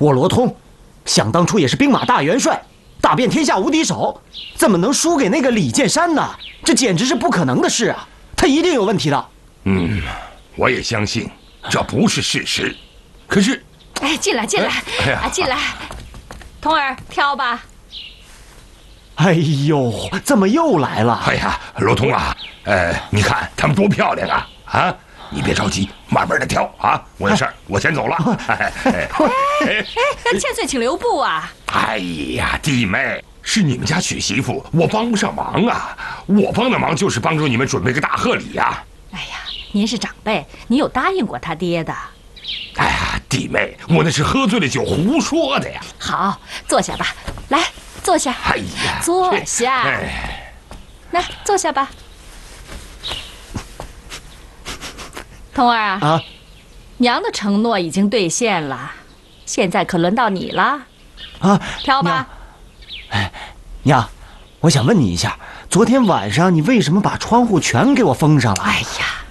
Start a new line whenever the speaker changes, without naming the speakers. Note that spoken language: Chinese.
我罗通，想当初也是兵马大元帅，打遍天下无敌手，怎么能输给那个李建山呢？这简直是不可能的事啊！他一定有问题的。
我也相信这不是事实。可是，
哎，进来，进来，进来，童儿挑吧。
哎呦，怎么又来了？
哎呀，罗通啊，你看他们多漂亮啊！啊，你别着急，慢慢的挑啊。我有事儿，我先走了。
千岁请留步啊！
哎呀，弟妹，是你们家娶媳妇，我帮不上忙啊。我帮的忙就是帮助你们准备个大贺礼呀。
哎呀，您是长辈，您有答应过他爹的。
哎呀，弟妹，我那是喝醉了酒胡说的呀。
好，坐下吧，来。坐下，
哎呀，
坐下，来坐下吧。童儿啊，娘的承诺已经兑现了，现在可轮到你了。
啊，
挑吧。
哎，娘，我想问你一下，昨天晚上你为什么把窗户全给我封上了？
哎呀，